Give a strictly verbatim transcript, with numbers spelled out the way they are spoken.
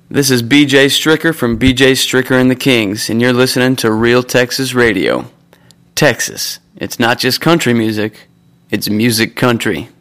This is B J Stricker from B J Stricker and the Kings, and you're listening to Real Texas Radio. Texas, it's not just country music, it's music country.